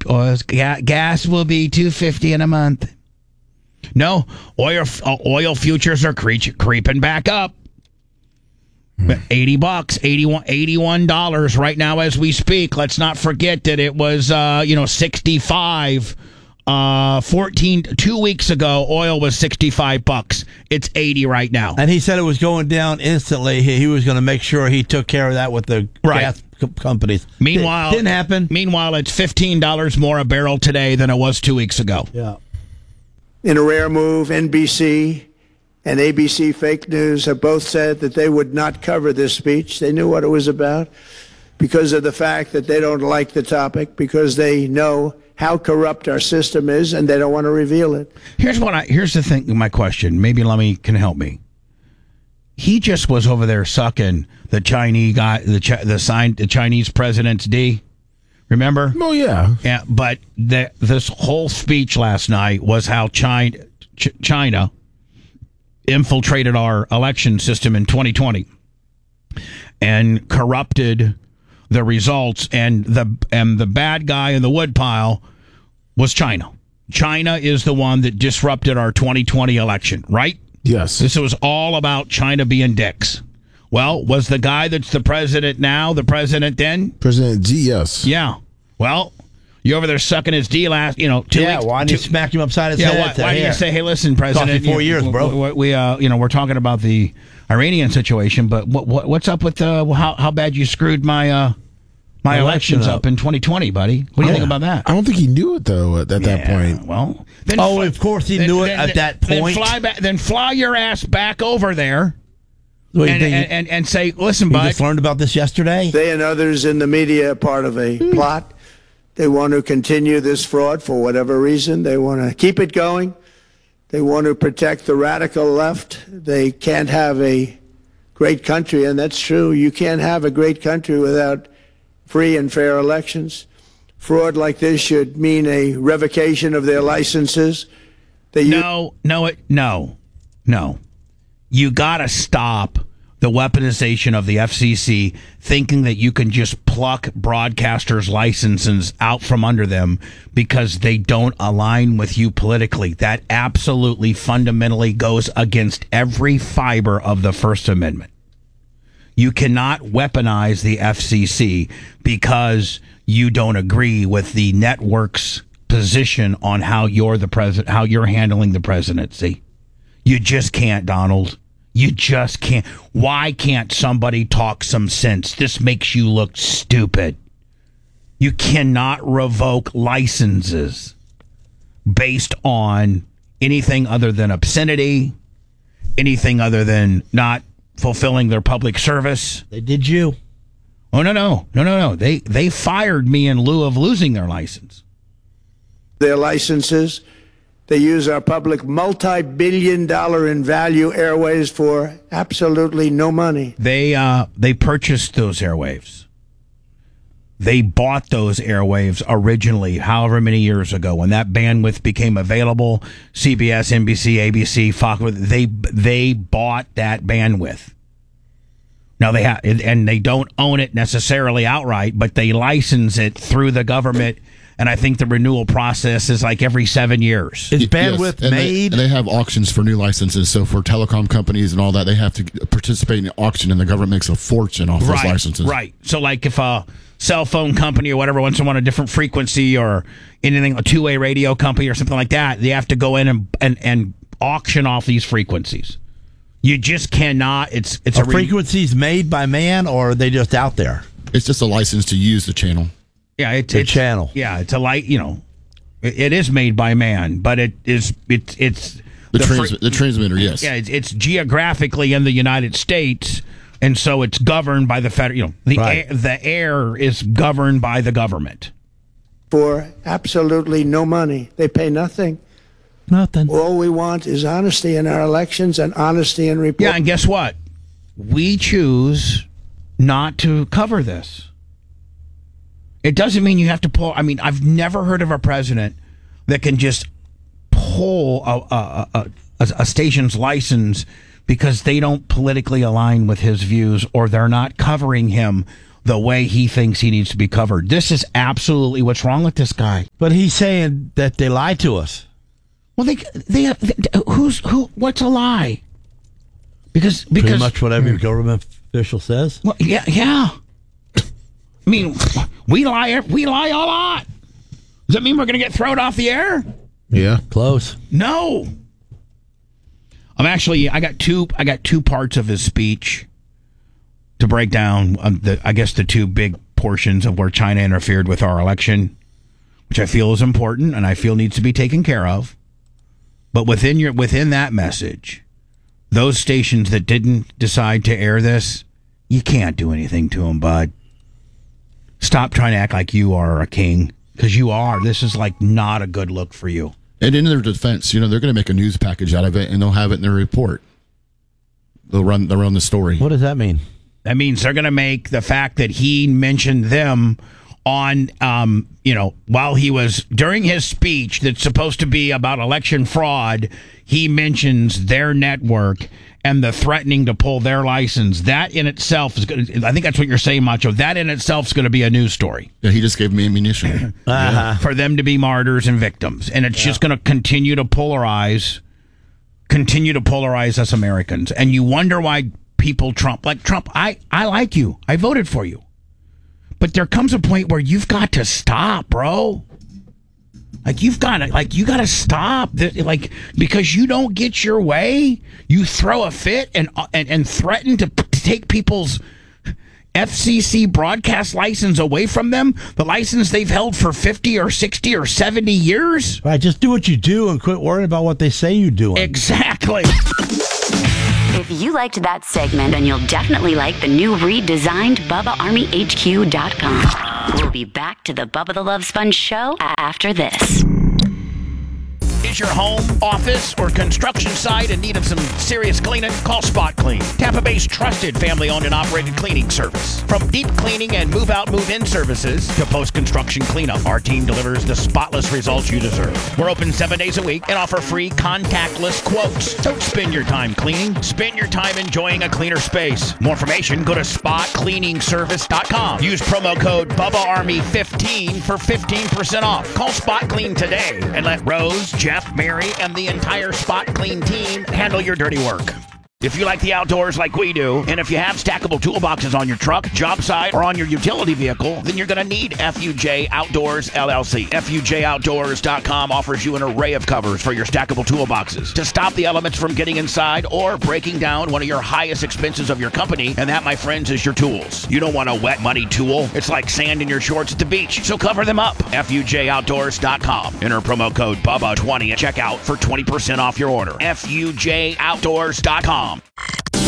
gas will be $2.50 in a month. No, oil futures are creeping back up. $80, $81 right now as we speak. Let's not forget that it was 65. 2 weeks ago, oil was $65. It's 80 right now. And he said it was going down instantly. He was going to make sure he took care of that with the gas companies. Meanwhile, didn't happen. Meanwhile, it's $15 more a barrel today than it was 2 weeks ago. Yeah. In a rare move, NBC and ABC Fake News have both said that they would not cover this speech. They knew what it was about because of the fact that they don't like the topic, because they know how corrupt our system is, and they don't want to reveal it. Here's the thing. My question. Maybe Lummy can help me. He just was over there sucking the Chinese guy, the Chinese president's D. Remember? Oh yeah. Yeah. But this whole speech last night was how China infiltrated our election system in 2020 and corrupted the results, and the bad guy in the woodpile was China. China is the one that disrupted our 2020 election, right? Yes. This was all about China being dicks. Well, was the guy that's the president now the president then? President Xi, yes. Yeah. Well, you over there sucking his D last, 2 weeks. Yeah, why didn't you smack him upside his head? Why didn't you say, hey, listen, President, 4 years, bro. We're talking about the Iranian situation, but what's up with how bad you screwed my elections up in 2020 , buddy? What do you think about that? I don't think he knew it though at that point. Well, of course he knew it at that point. Then fly your ass back over there and say, listen, bud. You just learned about this yesterday. They and others in the media are part of a plot. They want to continue this fraud for whatever reason. They want to keep it going. They want to protect the radical left. They can't have a great country, and that's true. You can't have a great country without free and fair elections. Fraud like this should mean a revocation of their licenses. No. You got to stop the weaponization of the FCC, thinking that you can just pluck broadcasters' licenses out from under them because they don't align with you politically. That absolutely fundamentally goes against every fiber of the First Amendment. You cannot weaponize the FCC because you don't agree with the network's position on how you're the president, how you're handling the presidency. You just can't, Donald. You just can't. Why can't somebody talk some sense? This makes you look stupid. You cannot revoke licenses based on anything other than obscenity, anything other than not fulfilling their public service. They did you. Oh, no. They fired me in lieu of losing their license. Their licenses. They use our public multi-billion-dollar in value airwaves for absolutely no money. They purchased those airwaves. They bought those airwaves originally, however many years ago, when that bandwidth became available. CBS, NBC, ABC, Fox, they bought that bandwidth. Now they have, and they don't own it necessarily outright, but they license it through the government. And I think the renewal process is like every 7 years. Is bandwidth made? They have auctions for new licenses. So for telecom companies and all that, they have to participate in the auction, and the government makes a fortune off those licenses. Right. So like if a cell phone company or whatever wants to want a different frequency or anything, a two-way radio company or something like that, they have to go in and auction off these frequencies. You just cannot. It's a frequencies made by man, or are they just out there? It's just a license to use the channel. Yeah, it's a channel. Yeah, it's a light. It is made by man, but it's the transmitter. Yes. Yeah, it's geographically in the United States, and so it's governed by the federal. The air is governed by the government for absolutely no money. They pay nothing. Nothing. All we want is honesty in our elections and honesty in reporting. Yeah, and guess what? We choose not to cover this. It doesn't mean you have to pull. I mean, I've never heard of a president that can just pull a station's license because they don't politically align with his views or they're not covering him the way he thinks he needs to be covered. This is absolutely what's wrong with this guy. But he's saying that they lied to us. Well, what's a lie? Because pretty much what every government official says. Well, yeah. I mean, we lie a lot. Does that mean we're going to get thrown off the air? Yeah, close. No. I got two parts of his speech to break down. The two big portions of where China interfered with our election, which I feel is important and I feel needs to be taken care of. But within that message, those stations that didn't decide to air this, you can't do anything to them, bud. Stop trying to act like you are a king, because you are. This is like not a good look for you. And in their defense, they're going to make a news package out of it, and they'll have it in their report. They'll run the story. What does that mean? That means they're going to make the fact that he mentioned them on, while he was during his speech that's supposed to be about election fraud, he mentions their network and the threatening to pull their license. That in itself is going to, I think that's what you're saying, Macho. That in itself is going to be a news story. Yeah, he just gave me ammunition. For them to be martyrs and victims. And it's just going to continue to polarize us Americans. And you wonder why people Trump, I like you. I voted for you. But there comes a point where you've got to stop, bro. You got to stop. Because you don't get your way, you throw a fit and threaten to take people's FCC broadcast license away from them, the license they've held for 50 or 60 or 70 years. Right, just do what you do and quit worrying about what they say you're doing. Exactly. If you liked that segment, then you'll definitely like the new redesigned BubbaArmyHQ.com. We'll be back to the Bubba the Love Sponge show after this. Is your home, office, or construction site in need of some serious cleaning? Call Spot Clean, Tampa Bay's trusted family-owned and operated cleaning service. From deep cleaning and move-out, move-in services to post-construction cleanup, our team delivers the spotless results you deserve. We're open 7 days a week and offer free contactless quotes. Don't spend your time cleaning. Spend your time enjoying a cleaner space. More information, go to spotcleaningservice.com. Use promo code BubbaArmy15 for 15% off. Call Spot Clean today and let Rose, Jeff, Mary, and the entire Spot Clean team handle your dirty work. If you like the outdoors like we do, and if you have stackable toolboxes on your truck, job site, or on your utility vehicle, then you're going to need FUJ Outdoors LLC. FUJOutdoors.com offers you an array of covers for your stackable toolboxes to stop the elements from getting inside or breaking down one of your highest expenses of your company, and that, my friends, is your tools. You don't want a wet, muddy tool. It's like sand in your shorts at the beach, so cover them up. FUJOutdoors.com. Enter promo code BUBBA20 at checkout for 20% off your order. FUJOutdoors.com.